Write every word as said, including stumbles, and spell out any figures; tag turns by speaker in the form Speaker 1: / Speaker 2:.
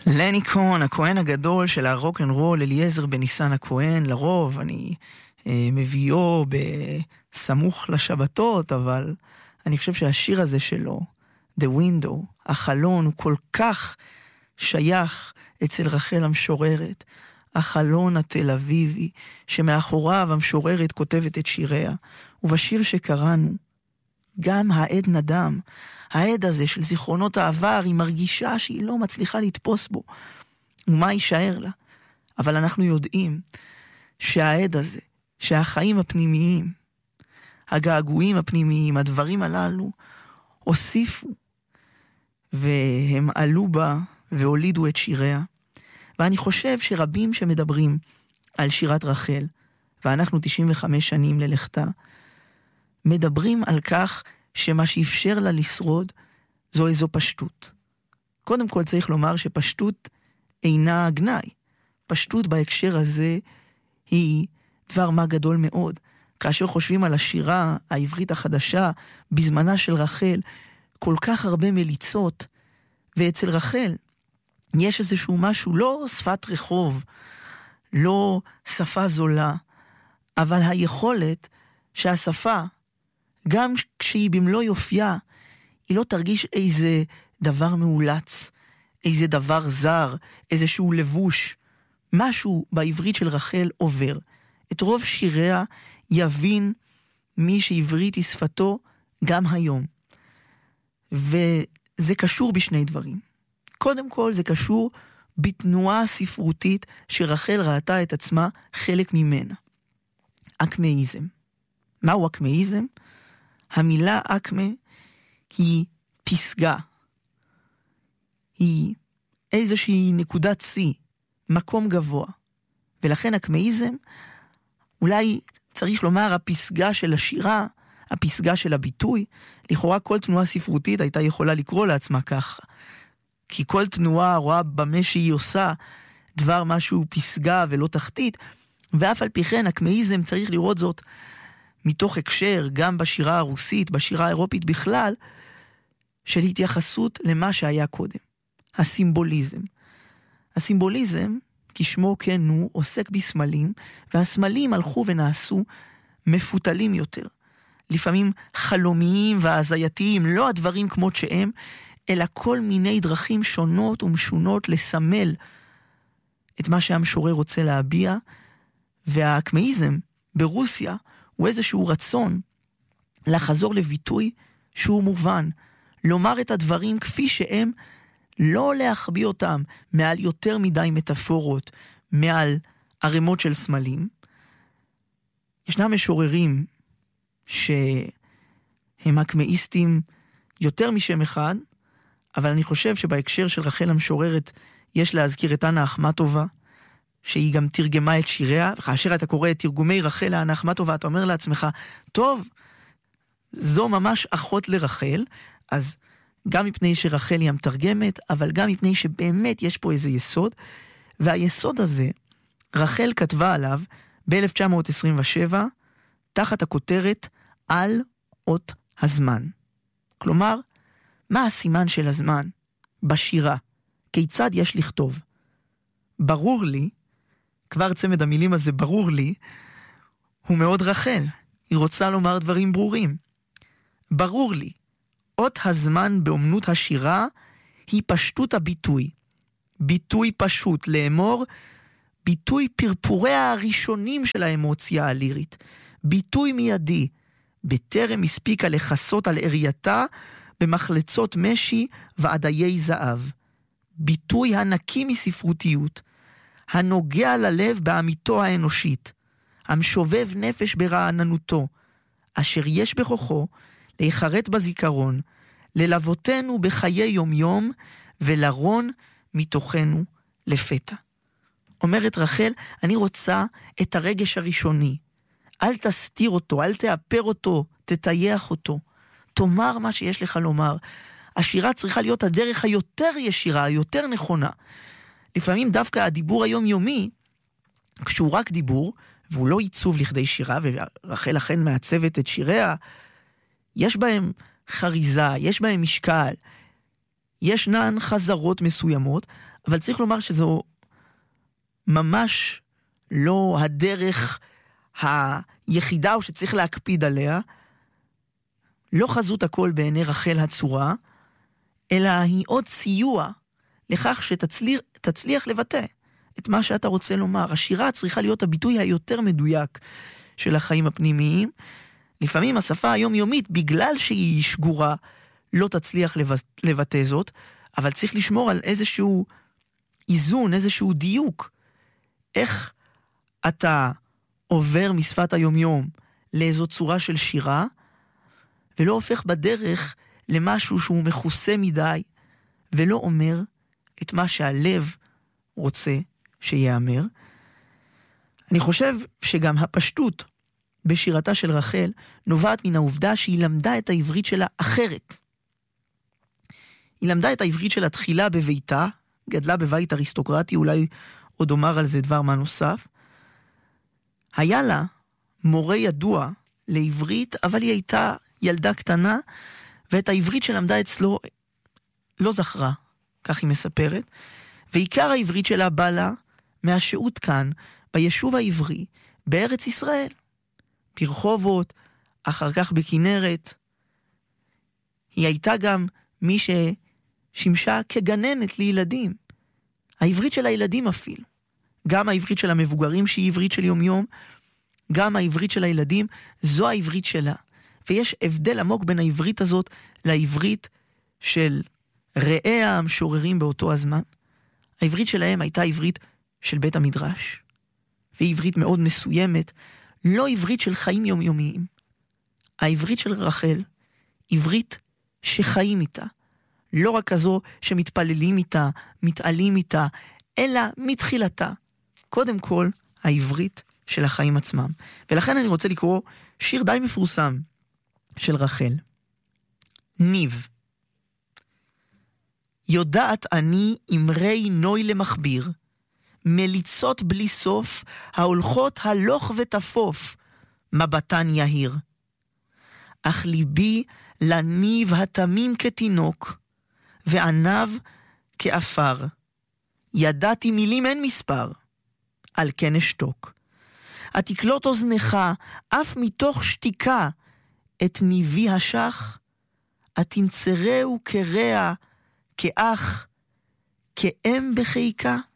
Speaker 1: לני קון, הכהן הגדול של הרוק אנד רול, אליעזר בניסן הכהן, לרוב אני אה, מביאו בסמוך לשבתות, אבל אני חושב שהשיר הזה שלו, The Window, החלון, הוא כל כך שייך אצל רחל המשוררת, החלון התל אביבי, שמאחוריו המשוררת כותבת את שיריה, ובשיר שקראנו, גם העד נדם, העד הזה של זיכרונות העבר, היא מרגישה שהיא לא מצליחה לתפוס בו. ומה יישאר לה? אבל אנחנו יודעים שהעד הזה, שהחיים הפנימיים, הגעגועים הפנימיים, הדברים הללו, הוסיפו, והם עלו בה והולידו את שיריה. ואני חושב שרבים שמדברים על שירת רחל, ואנחנו תשעים וחמש שנים ללכתה, מדברים על כך שמה שאפשר לה לשרוד זו איזו פשטות. קודם כל צריך לומר שפשטות אינה גנאי. פשטות בהקשר הזה היא דבר מה גדול מאוד. כאשר חושבים על השירה העברית החדשה בזמנה של רחל, כל כך הרבה מליצות, ואצל רחל יש איזשהו משהו, לא שפת רחוב, לא שפה זולה, אבל היכולת שהשפה, גם כשהיא במלוא יופייה, היא לא תרגיש איזה דבר מאולץ, איזה דבר זר, איזשהו לבוש. משהו בעברית של רחל עובר. את רוב שיריה יבין מי שעברית היא שפתו גם היום. וזה קשור בשני דברים. קודם כל זה קשור בתנועה ספרותית שרחל ראתה את עצמה חלק ממנה. אקמאיזם. מהו אקמאיזם? המילה אקמה היא פסגה. היא איזושהי נקודת צי, מקום גבוה. ולכן אקמאיזם, אולי צריך לומר הפסגה של השירה, הפסגה של הביטוי. לכאורה כל תנועה ספרותית הייתה יכולה לקרוא לעצמה ככה. כי כל תנועה רואה במה שהיא עושה דבר משהו פסגה ולא תחתית, ואף על פי כן אקמאיזם צריך לראות זאת מתוך הקשר, גם בשירה הרוסית, בשירה האירופית בכלל, של התייחסות למה שהיה קודם. הסימבוליזם. הסימבוליזם, כשמו כן הוא, עוסק בסמלים, והסמלים הלכו ונעשו מפותלים יותר. לפעמים חלומיים והזייתיים, לא הדברים כמות שהם, אלא כל מיני דרכים שונות ומשונות לסמל את מה שהמשורר רוצה להביע, והאקמאיזם ברוסיה הוא איזשהו רצון לחזור לביטוי שהוא מובן, לומר את הדברים כפי שהם, לא להחביא אותם מעל יותר מדי מטאפורות, מעל ערימות של סמלים. ישנם משוררים שהם אקמאיסטים יותר משם אחד, אבל אני חושב שבהקשר של רחל המשוררת יש להזכיר את אנה אחמטובה, שהיא גם תרגמה את שיריה, וכאשר אתה קורא את תרגומי רחל לאנה אחמטובה, אתה אומר לעצמך, טוב, זו ממש אחות לרחל, אז גם מפני שרחל היא המתרגמת, אבל גם מפני שבאמת יש פה איזה יסוד, והיסוד הזה, רחל כתבה עליו ב-אלף תשע מאות עשרים ושבע, תחת הכותרת על אות הזמן. כלומר, מה הסימן של הזמן בשירה? כיצד יש לכתוב? ברור לי, כבר צמד המילים הזה ברור לי, הוא מאוד רחל. היא רוצה לומר דברים ברורים. ברור לי, אות הזמן באומנות השירה היא פשטות הביטוי. ביטוי פשוט, לאמור, ביטוי פרפוריה הראשונים של האמוציה הלירית. ביטוי מיידי, בטרם הספיקה לחסות על ערייתה במחלצות משי ועדיי זהב. ביטוי הנקי מספרותיות, הנוגע ללב באמיתו האנושית, המשובב נפש ברעננותו, אשר יש בכוחו להיחרט בזיכרון, ללוותנו בחיי יום יום, ולרון מתוכנו לפתע. אומרת רחל, אני רוצה את הרגש הראשוני. אל תסתיר אותו, אל תאפר אותו, תתייח אותו. תאמר מה שיש לך לומר. השירה צריכה להיות הדרך היותר ישירה, היותר נכונה. לפעמים דווקא הדיבור היומיומי, כשהוא רק דיבור, והוא לא עיצוב לכדי שירה, ורחל אכן מעצבת את שיריה, יש בהם חריזה, יש בהם משקל, ישנן חזרות מסוימות, אבל צריך לומר שזו ממש לא הדרך היחידה או שצריך להקפיד עליה. לא חזות הכל בעיני רחל הצורה, אלא היא עוד סיוע לכך שתצליח תצליח לבטא את מה שאתה רוצה לומר. השירה צריכה להיות הביטוי היותר מדויק של החיים הפנימיים. לפעמים השפה היומיומית, בגלל שהיא שגורה, לא תצליח לבטא זאת, אבל צריך לשמור על איזשהו איזון, איזשהו דיוק. איך אתה עובר משפת היומיום לאיזו צורה של שירה, ולא הופך בדרך למשהו שהוא מכוסה מדי, ולא אומר את מה שהלב רוצה שיאמר. אני חושב שגם הפשטות בשירתה של רחל נובעת מן העובדה שהיא למדה את העברית שלה אחרת. היא למדה את העברית שלה תחילה בביתה, גדלה בבית אריסטוקרטי, אולי עוד אומר על זה דבר מה נוסף. היה לה מורה ידוע לעברית, אבל היא הייתה ילדה קטנה, ואת העברית שלמדה אצלו לא זכרה, כך היא מספרת, ועיקר העברית שלה בא לה מהשהות כאן, ביישוב העברי, בארץ ישראל, ברחובות, אחר כך בכנרת. היא הייתה גם מי ששימשה כגננת לילדים. העברית של הילדים אפילו. גם העברית של המבוגרים שהיא עברית של יום יום, גם העברית של הילדים, זו העברית שלה. ויש הבדל עמוק בין העברית הזאת לעברית של ראיה המשוררים באותו הזמן. העברית שלהם הייתה עברית של בית המדרש. והיא עברית מאוד מסוימת, לא עברית של חיים יומיומיים. העברית של רחל, עברית שחיים איתה. לא רק כזו שמתפללים איתה, מתעלים איתה, אלא מתחילתה. קודם כל, העברית של החיים עצמם. ולכן אני רוצה לקרוא שיר די מפורסם של רחל. ניב. יודעת אני אמרי נוי למחביר, מליצות בלי סוף, ההולכות הלוך ותפוף, מבטן יהיר. אך ליבי לניב התמים כתינוק, ועניו כאפר. ידעתי מילים אין מספר, על כן אשתוק. התקלוט אוזנך, אף מתוך שתיקה, את ניבי השח, התנצרהו כרע, כאח, כאם בחיקה.